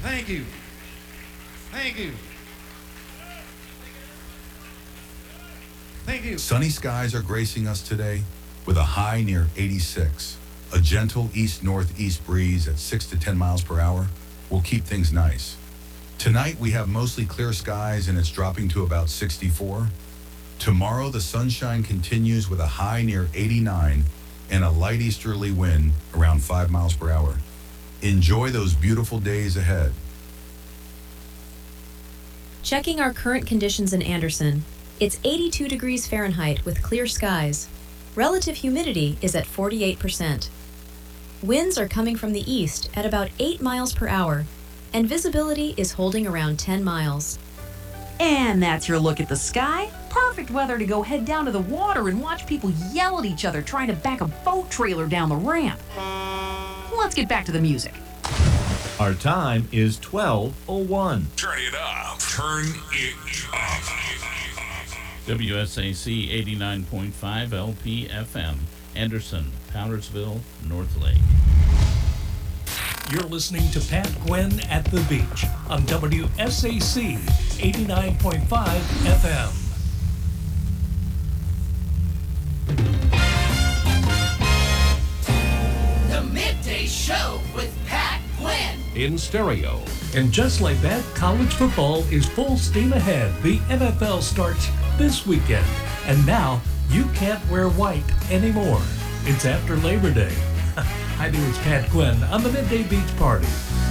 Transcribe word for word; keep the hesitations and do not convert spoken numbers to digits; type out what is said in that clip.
Thank you. Thank you. Thank you. Sunny skies are gracing us today with a high near eighty-six. A gentle east-northeast breeze at six to ten miles per hour will keep things nice. Tonight we have mostly clear skies and it's dropping to about sixty-four. Tomorrow the sunshine continues with a high near eighty-nine and a light easterly wind around five miles per hour. Enjoy those beautiful days ahead. Checking our current conditions in Anderson. It's eighty-two degrees Fahrenheit with clear skies. Relative humidity is at forty-eight percent. Winds are coming from the east at about eight miles per hour, and visibility is holding around ten miles. And that's your look at the sky. Perfect weather to go head down to the water and watch people yell at each other trying to back a boat trailer down the ramp. Let's get back to the music. Our time is twelve oh one. Turn it up. Turn it up. W S A C eighty-nine point five L P F M, Anderson, Powdersville, North Lake. You're listening to Pat Gwynn at the Beach on W S A C eighty-nine point five F M. The Midday Show with Pat Gwynn. In stereo. And just like that, college football is full steam ahead. The N F L starts this weekend. And now, you can't wear white anymore. It's after Labor Day. Hi there, it's Pat Gwynn on the Midday Beach Party.